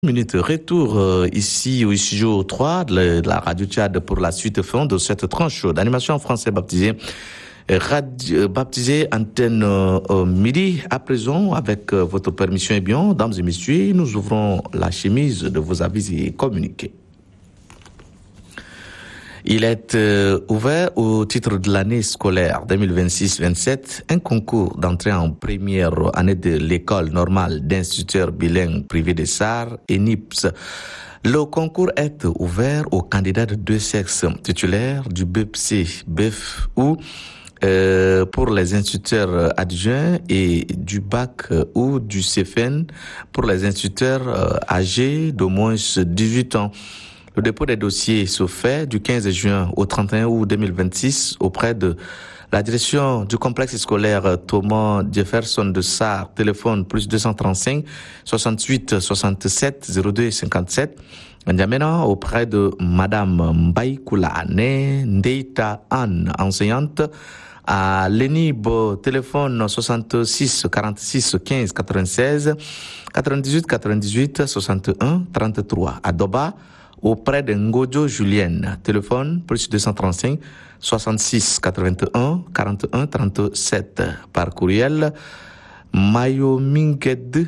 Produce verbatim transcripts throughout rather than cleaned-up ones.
Minute retour euh, ici au studio trois de la, de la Radio Tchad pour la suite fond de cette tranche d'animation en français baptisée radio, baptisée antenne euh, midi. À présent, avec euh, votre permission et bien, dames et messieurs, nous ouvrons la chemise de vos avis et communiqués. Il est euh, ouvert au titre de l'année scolaire deux mille vingt-six vingt-sept un concours d'entrée en première année de l'école normale d'instituteurs bilingues privés de Sarre et N I P S. Le concours est ouvert aux candidats de deux sexes titulaires du B P C, B F ou euh, pour les instituteurs adjoints et du bac ou du C F N pour les instituteurs euh, âgés d'au moins dix-huit ans. Le dépôt des dossiers se fait du quinze juin au trente et un août deux mille vingt-six auprès de la direction du complexe scolaire Thomas Jefferson de Sarre, téléphone plus deux cent trente-cinq soixante-huit soixante-sept zéro deux cinquante-sept. N'Djamena auprès de Madame Mbaye Koulane Ndeita Anne, enseignante à l'E N I B, téléphone soixante-six quarante-six quinze quatre-vingt-seize quatre-vingt-dix-huit quatre-vingt-dix-huit soixante et un trente-trois. À Doba, auprès de Ngojo Julienne, téléphone plus deux cent trente-cinq soixante-six quatre-vingt-un quarante et un trente-sept. Par courriel, mayominged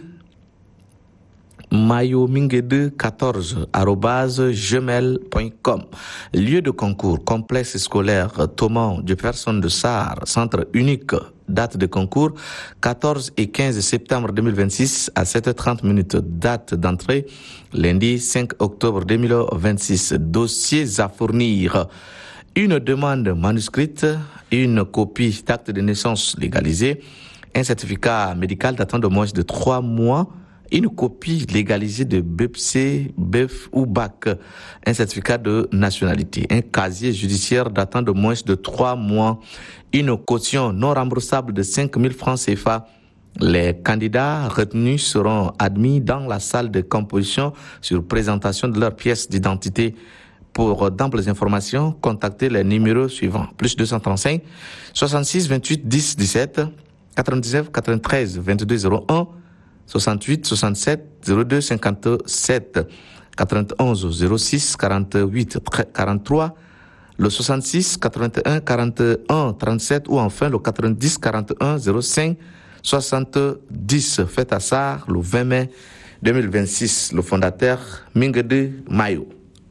mayominged quatorze arobase gmail point com. Lieu de concours, complexe scolaire Thomas Jefferson de Sarre, centre unique. Date de concours quatorze et quinze septembre deux mille vingt-six à sept heures trente minutes. Date d'entrée lundi cinq octobre deux mille vingt-six. Dossiers à fournir: une demande manuscrite, une copie d'acte de naissance légalisé, un certificat médical datant de moins de trois mois, une copie légalisée de B P C, B F ou bac, un certificat de nationalité, un casier judiciaire datant de moins de trois mois, une caution non remboursable de cinq mille francs C F A. Les candidats retenus seront admis dans la salle de composition sur présentation de leurs pièces d'identité. Pour d'amples informations, contactez les numéros suivants: plus deux cent trente-cinq soixante-six vingt-huit dix dix-sept quatre-vingt-dix-neuf quatre-vingt-treize vingt-deux zéro un soixante-huit soixante-sept zéro deux cinquante-sept quatre-vingt-onze zéro six quarante-huit quarante-trois, le soixante-six quatre-vingt-un quarante-et-un trente-sept ou enfin le quatre-vingt-dix quarante et un zéro cinq soixante-dix. Fête à Sarre le vingt mai deux mille vingt-six. Le fondateur Mingede Mayo.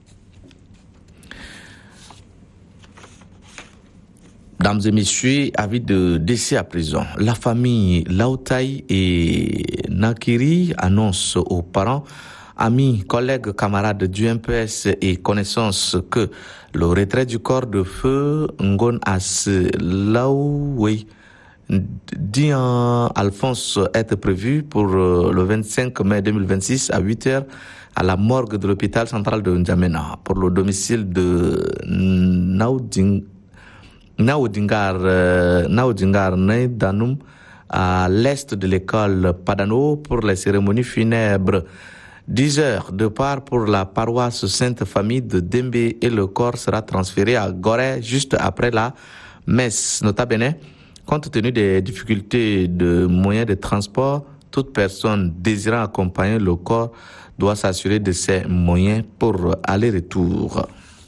Mesdames et messieurs, avis de décès à présent. La famille Lautaï et Nakiri annonce aux parents, amis, collègues, camarades du M P S et connaissances que le retrait du corps de feu Ngon As Laoui dit en Alphonse est prévu pour le vingt-cinq mai deux mille vingt-six à huit heures à la morgue de l'hôpital central de N'Djamena pour le domicile de Nauding Naudingar, euh, Naudingar Neidanum à l'est de l'école Padano pour les cérémonies funèbres. dix heures de part pour la paroisse Sainte Famille de Dembe et le corps sera transféré à Gorée juste après la messe. Nota bene, compte tenu des difficultés de moyens de transport, toute personne désirant accompagner le corps doit s'assurer de ses moyens pour aller-retour.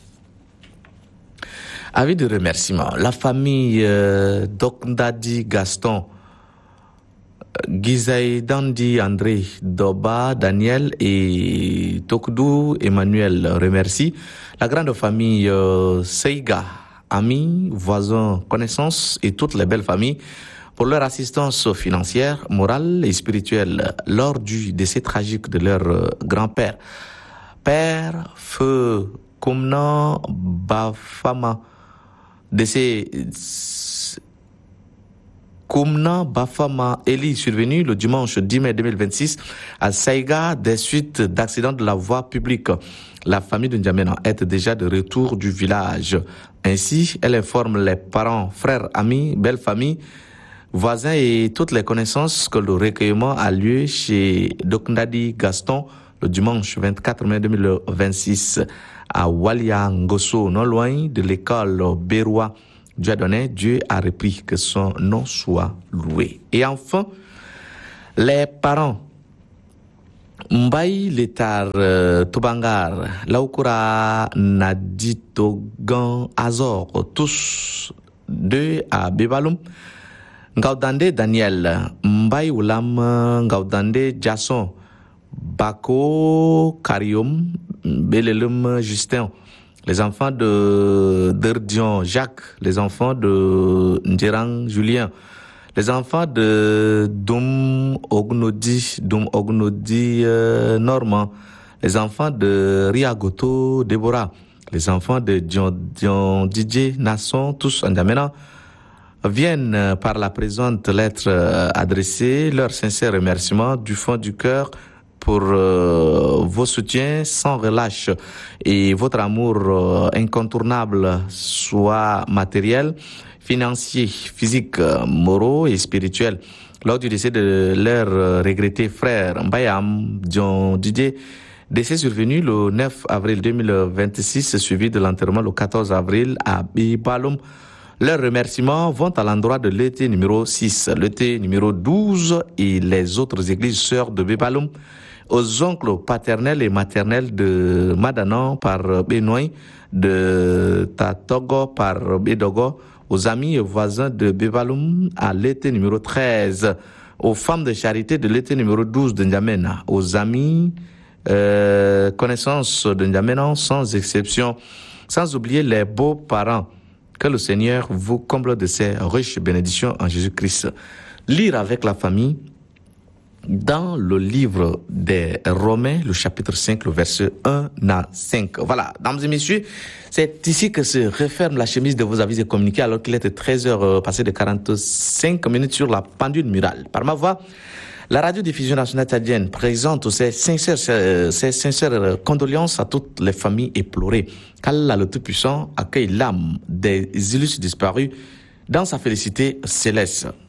Avis de remerciement. La famille euh, Dokndadi Gaston, Gizaï Dandi André, Doba Daniel et Tokdou Emmanuel remercie la grande famille euh, Seiga, amis, voisins, connaissances et toutes les belles familles pour leur assistance financière, morale et spirituelle lors du décès tragique de leur euh, grand-père. Père Feu Koumna Bafama, décès Koumna Bafama Eli, survenu le dimanche dix mai deux mille vingt-six à Saïga des suites d'accidents de la voie publique. La famille de N'Djamena est déjà de retour du village. Ainsi, elle informe les parents, frères, amis, belle famille, voisins et toutes les connaissances que le recueillement a lieu chez Dokndadi Gaston le dimanche vingt-quatre mai deux mille vingt-six à Walia Ngosso, non loin de l'école Béroua. Dieu a donné, Dieu a repris, que son nom soit loué. Et enfin, les parents Mbaye Letar euh, Tobangar, Laukura Naditogan Azor, tous deux à Bebaloum. Ngaudande Daniel, Mbaye Oulam, Ngaudande Jason, Bako Karium, Belelum Justin, les enfants de Derdion Jacques, les enfants de Ndjerang Julien, les enfants de Doum Ognodi, Doum Ognodi euh, Normand, les enfants de Riagoto Déborah, les enfants de Dion, Dion Didier Nasson, tous en Djamena, viennent par la présente lettre euh, adresser leurs sincères remerciements du fond du cœur pour euh, vos soutiens sans relâche et votre amour euh, incontournable, soit matériel, financier, physique, moraux et spirituel. Lors du décès de leur euh, regretté frère Mbayam Dion Didier, décès survenu le neuf avril deux mille vingt-six, suivi de l'enterrement le quatorze avril à Bibaloum. Leurs remerciements vont à l'endroit de l'E T numéro six, l'E T numéro douze et les autres églises sœurs de Bibaloum, aux oncles paternels et maternels de Madanan par Benoît, de Tatogo par Bedogo, aux amis et voisins de Bibaloum à l'E T numéro treize, aux femmes de charité de l'E T numéro douze de N'Djamena, aux amis, euh, connaissances de N'Djamena sans exception, sans oublier les beaux-parents. Que le Seigneur vous comble de ses riches bénédictions en Jésus-Christ. Lire avec la famille dans le livre des Romains, le chapitre cinq, le verset un à cinq. Voilà, mesdames et messieurs, c'est ici que se referme la chemise de vos avis et communiqués alors qu'il est treize heures passées de quarante-cinq minutes sur la pendule murale. Par ma voix, la radiodiffusion nationale tchadienne présente ses sincères, ses sincères condoléances à toutes les familles éplorées. Qu'Allah le Tout-Puissant accueille l'âme des illustres disparus dans sa félicité céleste.